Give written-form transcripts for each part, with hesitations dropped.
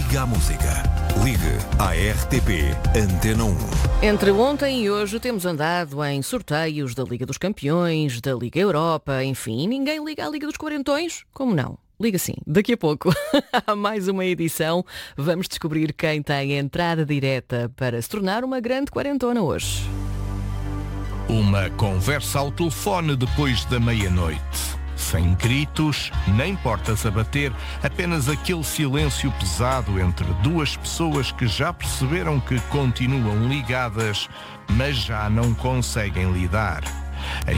Liga à música. Ligue à RTP Antena 1. Entre ontem e hoje temos andado em sorteios da Liga dos Campeões, da Liga Europa, enfim, ninguém liga à Liga dos Quarentões? Como não? Liga sim, daqui a pouco há mais uma edição. Vamos descobrir quem tem entrada direta para se tornar uma grande quarentona hoje. Uma conversa ao telefone depois da meia-noite. Sem gritos, nem portas a bater, apenas aquele silêncio pesado entre duas pessoas que já perceberam que continuam ligadas, mas já não conseguem lidar. Em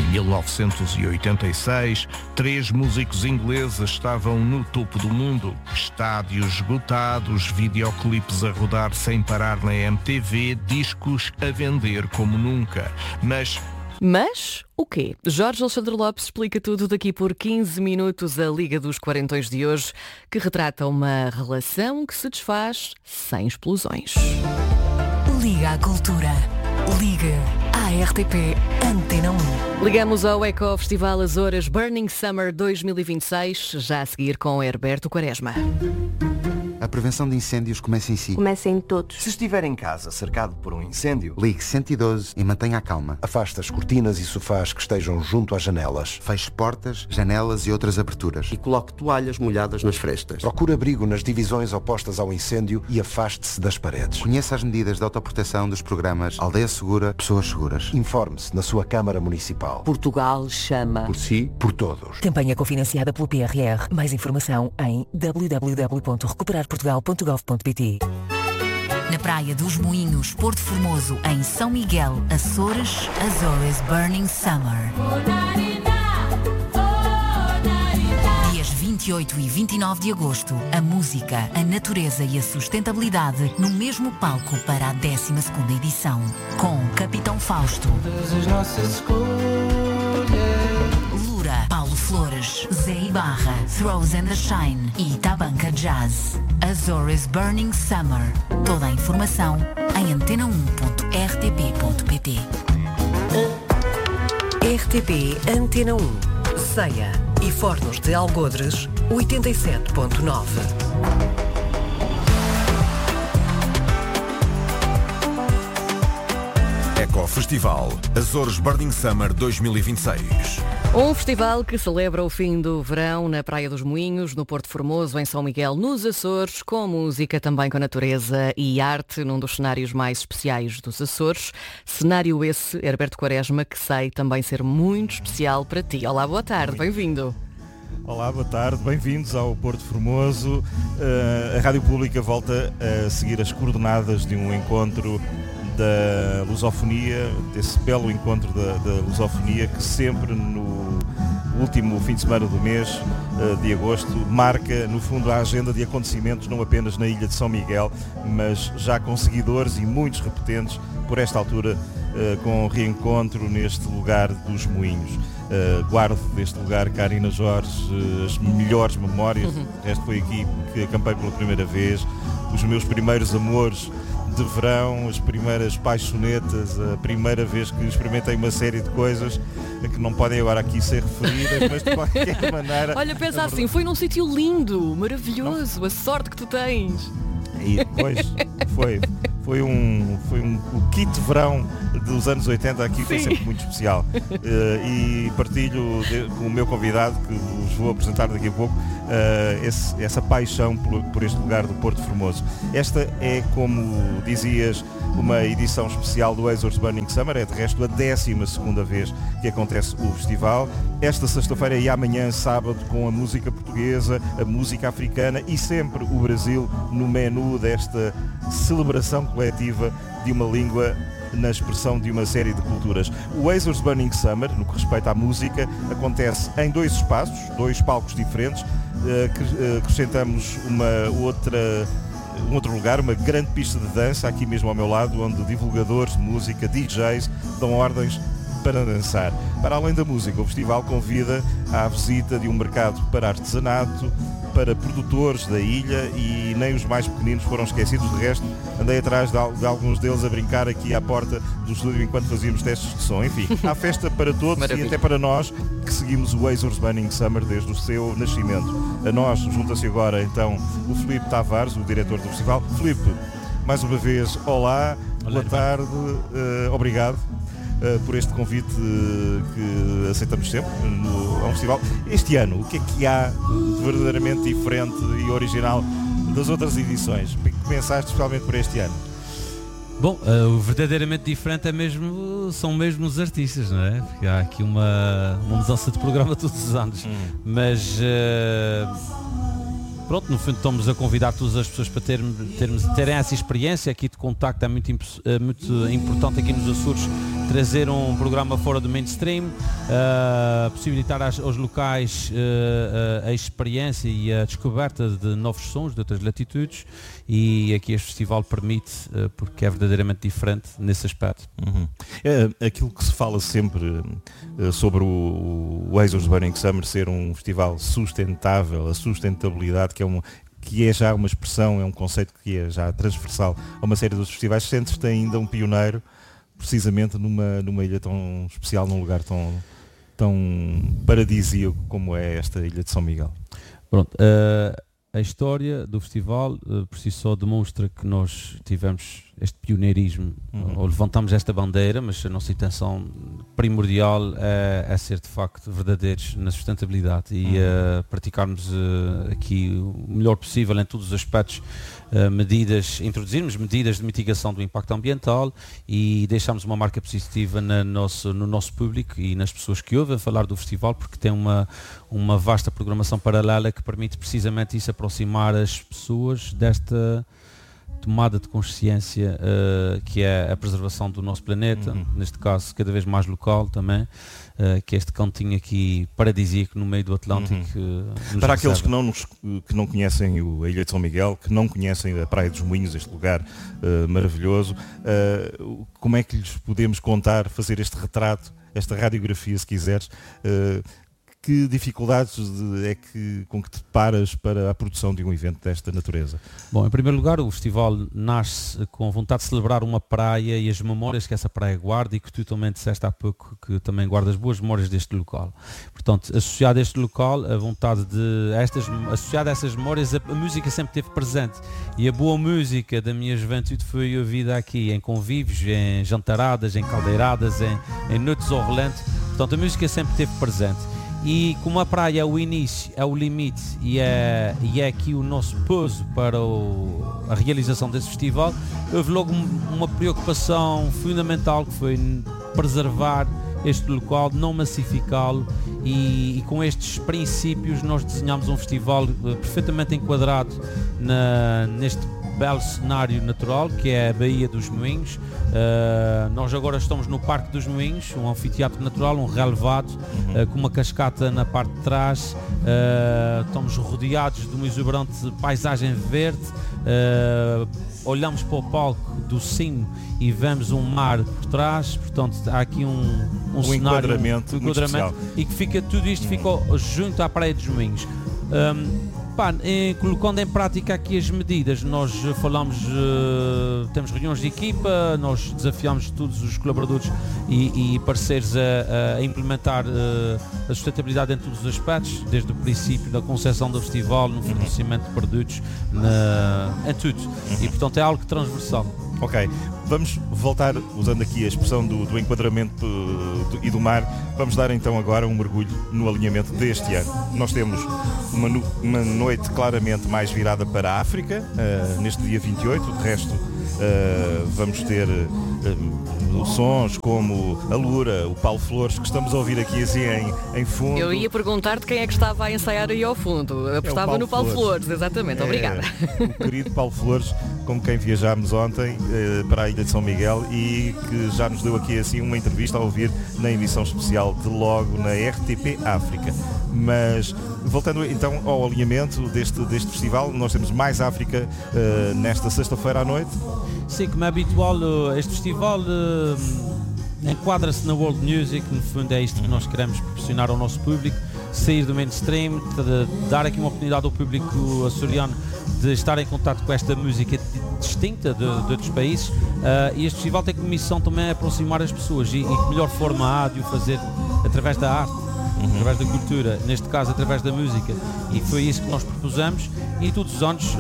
1986, 3 músicos ingleses estavam no topo do mundo. Estádios esgotados, videoclipes a rodar sem parar na MTV, discos a vender como nunca. Mas o quê? Jorge Alexandre Lopes explica tudo daqui por 15 minutos. A Liga dos Quarentões de hoje, que retrata uma relação que se desfaz sem explosões. Liga à cultura. Liga à RTP Antena 1. Ligamos ao Eco Festival Açores Burning Summer 2026, já a seguir com Herberto Quaresma. A prevenção de incêndios começa em si. Começa em todos. Se estiver em casa cercado por um incêndio, Ligue 112 e mantenha a calma. afaste as cortinas e sofás que estejam junto às janelas. Feche portas, janelas e outras aberturas. E coloque toalhas molhadas nas frestas. Procure abrigo nas divisões opostas ao incêndio e afaste-se das paredes. Conheça as medidas de autoproteção dos programas Aldeia Segura, Pessoas Seguras. Informe-se na sua Câmara Municipal. Portugal chama. Por si, por todos. Campanha cofinanciada pelo PRR. Mais informação em www.recuperarportugal.gov.pt. Na Praia dos Moinhos, Porto Formoso, em São Miguel, Açores, Azores Burning Summer. Dias 28 e 29 de agosto, a música, a natureza e a sustentabilidade no mesmo palco para a 12ª edição. Com Capitão Fausto, Lura, Paulo Flores, Zé Ibarra, Throws and the Shine e Tabanca Jazz. Azores Burning Summer. Toda a informação em antena1.rtp.pt. RTP Antena 1, Ceia e Fornos de Algodres, 87.9. Eco Festival Açores Burning Summer 2026. Um festival que celebra o fim do verão na Praia dos Moinhos, no Porto Formoso, em São Miguel, nos Açores, com música, também com natureza e arte, num dos cenários mais especiais dos Açores. Cenário esse, Herberto Quaresma, que sei também ser muito especial para ti. Olá, boa tarde, bem-vindo. Olá, boa tarde, bem-vindos ao Porto Formoso. A Rádio Pública volta a seguir as coordenadas de um encontro da lusofonia, desse belo encontro da lusofonia que sempre no último fim de semana do mês de agosto marca no fundo a agenda de acontecimentos não apenas na ilha de São Miguel, mas já com seguidores e muitos repetentes por esta altura com reencontro neste lugar dos Moinhos. Guardo deste lugar, Karina Jorge, as melhores memórias. O resto foi aqui que acampei pela primeira vez, os meus primeiros amores de verão, as primeiras paixonetas, a primeira vez que experimentei uma série de coisas que não podem agora aqui ser referidas, mas de qualquer maneira... Olha, pensa assim, foi num sítio lindo, maravilhoso, a sorte que tu tens. E depois foi o kit verão dos anos 80 aqui, foi sempre muito especial. E partilho com o meu convidado, que vos vou apresentar daqui a pouco, essa paixão por este lugar do Porto Formoso. Esta é, como dizias, uma edição especial do Azores Burning Summer, é de resto a 12ª vez que acontece o festival. Esta sexta-feira e amanhã, sábado, com a música portuguesa, a música africana e sempre o Brasil no menu desta celebração coletiva de uma língua na expressão de uma série de culturas. O Azores Burning Summer, no que respeita à música, acontece em 2 espaços, 2 palcos diferentes, que acrescentamos um outro lugar, uma grande pista de dança aqui mesmo ao meu lado, onde divulgadores de música, DJs, dão ordens para dançar. Para além da música, o festival convida à visita de um mercado para artesanato, para produtores da ilha e nem os mais pequeninos foram esquecidos. De resto, andei atrás de alguns deles a brincar aqui à porta do estúdio enquanto fazíamos testes de som. Enfim, há festa para todos. Maravilha. E até para nós que seguimos o Azores Burning Summer desde o seu nascimento. A nós junta-se agora então o Filipe Tavares, o diretor do festival. Filipe, mais uma vez, olá, boa tarde, obrigado por este convite que aceitamos sempre a um festival. Este ano, o que é que há de verdadeiramente diferente e original das outras edições? O que pensaste especialmente para este ano? Bom, o verdadeiramente diferente são mesmo os artistas, não é? Porque há aqui uma mudança de programa todos os anos. Mas pronto, no fundo estamos a convidar todas as pessoas para terem essa experiência aqui de contacto. É muito importante aqui nos Açores trazer um programa fora do mainstream, possibilitar aos locais a experiência e a descoberta de novos sons de outras latitudes, e aqui este festival permite, porque é verdadeiramente diferente nesse aspecto. Aquilo que se fala sempre sobre o Azores Burning Summer ser um festival sustentável, a sustentabilidade, que é já uma expressão, é um conceito que é já transversal a uma série dos festivais. Sentes-te ainda um pioneiro precisamente numa ilha tão especial, num lugar tão paradisíaco como é esta ilha de São Miguel? Pronto, a história do festival por si só demonstra que nós tivemos este pioneirismo, ou levantamos esta bandeira, mas a nossa intenção primordial é ser de facto verdadeiros na sustentabilidade e praticarmos aqui o melhor possível em todos os aspectos, introduzirmos medidas de mitigação do impacto ambiental e deixarmos uma marca positiva no nosso público e nas pessoas que ouvem falar do festival, porque tem uma vasta programação paralela que permite precisamente isso, aproximar as pessoas desta tomada de consciência que é a preservação do nosso planeta, neste caso cada vez mais local também, que é este cantinho aqui paradisíaco no meio do Atlântico. Para aqueles que não conhecem a Ilha de São Miguel, que não conhecem a Praia dos Moinhos, este lugar maravilhoso, como é que lhes podemos contar, fazer este retrato, esta radiografia, se quiseres? Que dificuldades com que te deparas para a produção de um evento desta natureza? Bom, em primeiro lugar, o festival nasce com vontade de celebrar uma praia e as memórias que essa praia guarda, e que tu também disseste há pouco que também guardas boas memórias deste local. Portanto, associado a este local, a vontade associado a essas memórias, a música sempre esteve presente. E a boa música da minha juventude foi ouvida aqui, em convívios, em jantaradas, em caldeiradas, em noites ao relento. Portanto, a música sempre esteve presente. E como a praia é o início, é o limite e é aqui o nosso pouso para a realização desse festival, houve logo uma preocupação fundamental, que foi preservar este local, não massificá-lo, e com estes princípios nós desenhamos um festival perfeitamente enquadrado neste belo cenário natural que é a Baía dos Moinhos. Nós agora estamos no Parque dos Moinhos, um anfiteatro natural, um relevado, com uma cascata na parte de trás. Estamos rodeados de uma exuberante paisagem verde. Olhamos para o palco do cimo e vemos um mar por trás. Portanto, há aqui um cenário, enquadramento e que tudo isto ficou junto à Praia dos Moinhos. Colocando em prática aqui as medidas, nós falamos, temos reuniões de equipa, nós desafiamos todos os colaboradores e parceiros a implementar a sustentabilidade em todos os aspectos, desde o princípio da concepção do festival, no fornecimento de produtos, em tudo. E portanto é algo transversal. Ok, vamos voltar, usando aqui a expressão do enquadramento e do mar, vamos dar então agora um mergulho no alinhamento deste ano. Nós temos uma noite claramente mais virada para a África, neste dia 28, de resto vamos ter sons como a Lura, o Paulo Flores, que estamos a ouvir aqui assim em fundo. Eu ia perguntar-te quem é que estava a ensaiar aí ao fundo. Eu apostava no Paulo Flores, exatamente, obrigada. O querido Paulo Flores, com quem viajámos ontem para a Ilha de São Miguel e que já nos deu aqui assim uma entrevista a ouvir na emissão especial de logo na RTP África. Mas voltando então ao alinhamento deste festival, nós temos mais África nesta sexta-feira à noite. Sim, como é habitual, este festival enquadra-se na World Music. No fundo é isto que nós queremos proporcionar ao nosso público, sair do mainstream, de dar aqui uma oportunidade ao público açoriano de estar em contato com esta música distinta de outros países, e este festival tem como missão também aproximar as pessoas e que melhor forma há de o fazer através da arte, através da cultura, neste caso através da música, e foi isso que nós propusemos. E todos os anos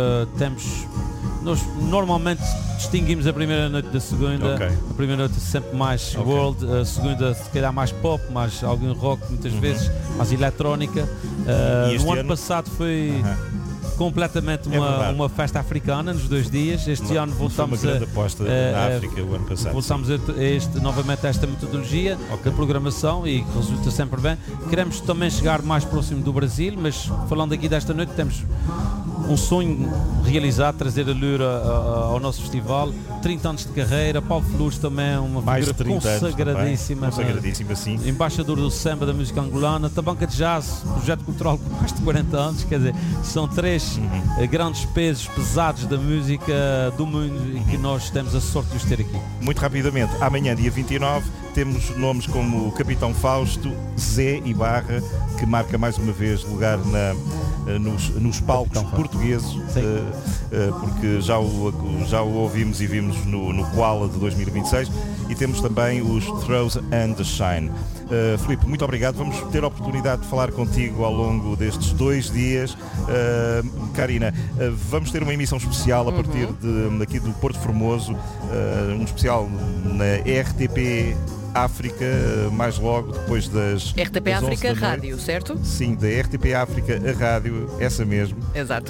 nós normalmente distinguimos a primeira noite da segunda. A primeira noite sempre mais world, a segunda se calhar mais pop, mais algum rock, muitas vezes mais eletrónica. No ano passado foi completamente uma festa africana nos 2 dias. Este ano voltamos uma grande aposta na África o ano passado. Voltamos novamente a esta metodologia da programação e que resulta sempre bem. Queremos também chegar mais próximo do Brasil, mas falando aqui desta noite, temos um sonho realizado, trazer a Lura ao nosso festival. 30 anos de carreira, Paulo Flores também uma figura consagradíssima, sim. Embaixador do samba da música angolana, Tabanca de Jazz, projeto cultural com mais de 40 anos, quer dizer, são 3 grandes pesos pesados da música do mundo e que nós temos a sorte de os ter aqui. Muito rapidamente, amanhã, dia 29, temos nomes como o Capitão Fausto, Zé e Barra, que marca mais uma vez lugar nos palcos portugueses, porque já o ouvimos e vimos no Koala de 2026, e temos também os Throws and the Shine. Filipe, muito obrigado. Vamos ter a oportunidade de falar contigo ao longo destes 2 dias. Karina, vamos ter uma emissão especial a partir aqui do Porto Formoso, um especial na RTP África, mais logo depois das RTP África Rádio, certo? Sim, da RTP África a Rádio, essa mesmo. Exato.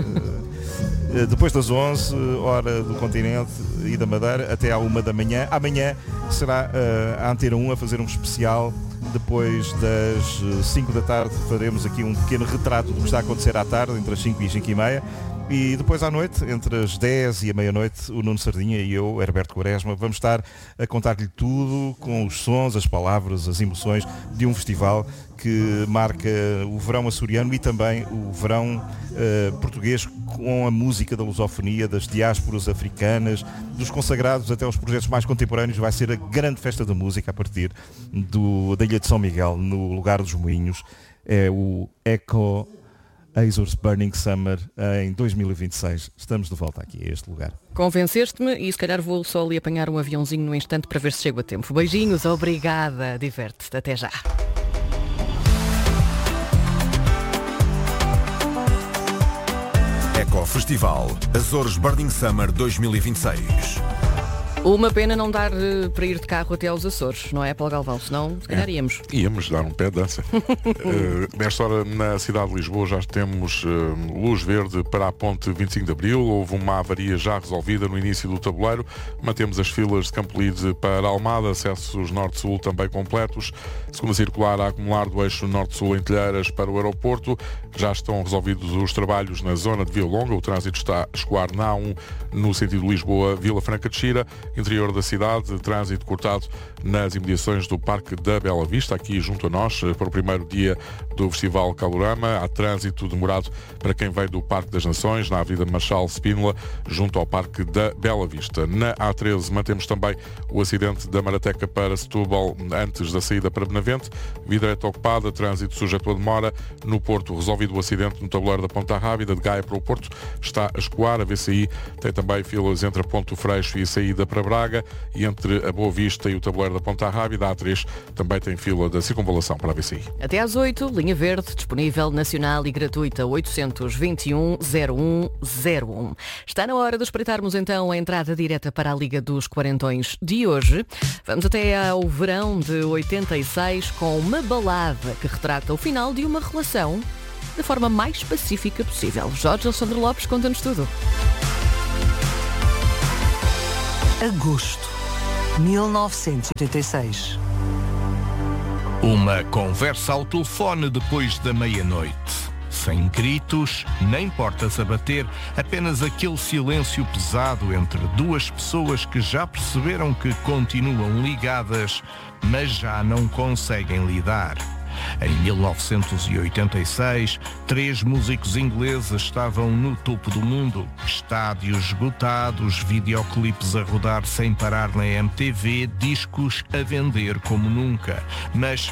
Depois das 11, hora do continente e da Madeira, até à 1 da manhã. Amanhã será a Antena 1 a fazer um especial. Depois das 5 da tarde faremos aqui um pequeno retrato do que está a acontecer à tarde, entre as 5 e 5:30. E depois à noite, entre as 10 e a meia-noite, o Nuno Sardinha e eu, Herberto Quaresma, vamos estar a contar-lhe tudo, com os sons, as palavras, as emoções de um festival que marca o verão açoriano e também o verão português, com a música da lusofonia, das diásporas africanas, dos consagrados até aos projetos mais contemporâneos. Vai ser a grande festa da música a partir da Ilha de São Miguel, no lugar dos Moinhos. É o Eco Azores Burning Summer em 2026. Estamos de volta aqui a este lugar. Convenceste-me e se calhar vou só ali apanhar um aviãozinho no instante para ver se chego a tempo. Beijinhos, obrigada, diverte-te, até já. Eco Festival Azores Burning Summer 2026. Uma pena não dar para ir de carro até aos Açores, não é, Paulo Galvão? Senão, se calhar íamos. Íamos dar um pé de dança. Nesta hora, na cidade de Lisboa, já temos luz verde para a ponte 25 de Abril. Houve uma avaria já resolvida no início do tabuleiro. Mantemos as filas de Campolide para Almada, acessos norte-sul também completos. Segunda circular a acumular do eixo norte-sul em Telheiras para o aeroporto. Já estão resolvidos os trabalhos na zona de Via Longa. O trânsito está a escoar na A1 no sentido Lisboa-Vila Franca de Xira. Interior da cidade, trânsito cortado nas imediações do Parque da Bela Vista, aqui junto a nós, para o primeiro dia do Festival Calorama. Há trânsito demorado para quem vem do Parque das Nações, na Avenida Marchal Spínola, junto ao Parque da Bela Vista. Na A13 mantemos também o acidente da Marateca para Setúbal, antes da saída para Benavente. Vidreta ocupada, trânsito sujeito a demora. No Porto, resolvido o acidente no tabuleiro da Ponta Rábida, de Gaia para o Porto, está a escoar. A VCI tem também filas entre a Ponte do Freixo e a saída para Braga, e entre a Boa Vista e o tabuleiro da Ponta Rábida, a A3 também tem fila da circunvalação para a VCI. Até às 8, linha verde, disponível, nacional e gratuita, 821-0101. Está na hora de espreitarmos então a entrada direta para a Liga dos Quarentões de hoje. Vamos até ao verão de 86 com uma balada que retrata o final de uma relação da forma mais pacífica possível. Jorge Alexandre Lopes conta-nos tudo. Agosto, 1986. Uma conversa ao telefone depois da meia-noite. Sem gritos, nem portas a bater, apenas aquele silêncio pesado entre duas pessoas que já perceberam que continuam ligadas, mas já não conseguem lidar. Em 1986, 3 músicos ingleses estavam no topo do mundo. Estádios esgotados, videoclipes a rodar sem parar na MTV, discos a vender como nunca. Mas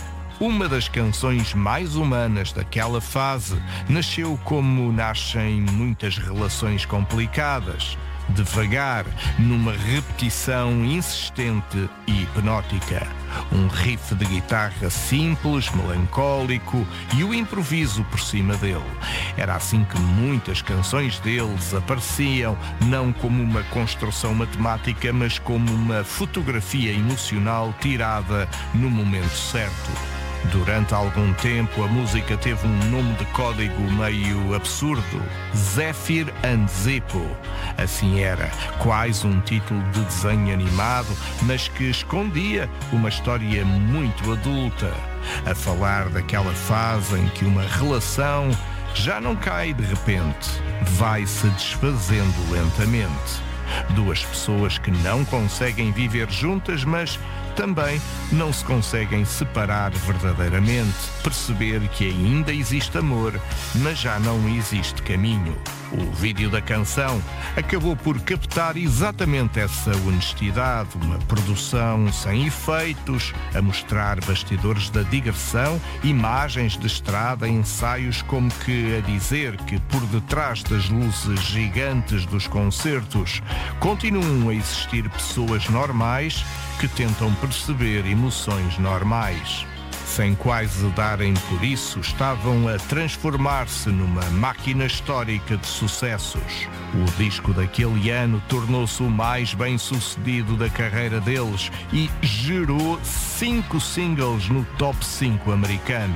uma das canções mais humanas daquela fase, nasceu como nascem muitas relações complicadas, devagar, numa repetição insistente e hipnótica. Um riff de guitarra simples, melancólico e o improviso por cima dele. Era assim que muitas canções deles apareciam, não como uma construção matemática, mas como uma fotografia emocional tirada no momento certo. Durante algum tempo a música teve um nome de código meio absurdo, Zephyr and Zippo. Assim era, quase um título de desenho animado, mas que escondia uma história muito adulta, a falar daquela fase em que uma relação já não cai de repente, vai se desfazendo lentamente. Duas pessoas que não conseguem viver juntas, mas também não se conseguem separar verdadeiramente, perceber que ainda existe amor, mas já não existe caminho. O vídeo da canção acabou por captar exatamente essa honestidade, uma produção sem efeitos, a mostrar bastidores da digressão, imagens de estrada, ensaios como que a dizer que por detrás das luzes gigantes dos concertos continuam a existir pessoas normais que tentam perceber emoções normais. Sem quase darem por isso, estavam a transformar-se numa máquina histórica de sucessos. O disco daquele ano tornou-se o mais bem-sucedido da carreira deles e gerou 5 singles no top 5 americano.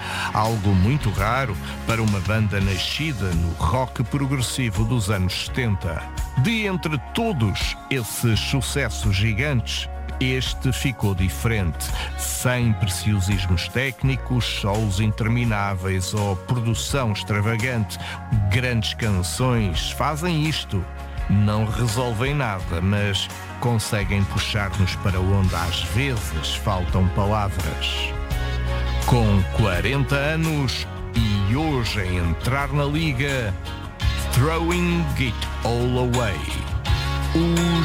Algo muito raro para uma banda nascida no rock progressivo dos anos 70. De entre todos esses sucessos gigantes, este ficou diferente, sem preciosismos técnicos, shows intermináveis ou produção extravagante. Grandes canções fazem isto. Não resolvem nada, mas conseguem puxar-nos para onde às vezes faltam palavras. Com 40 anos e hoje a entrar na liga, Throwing It All Away.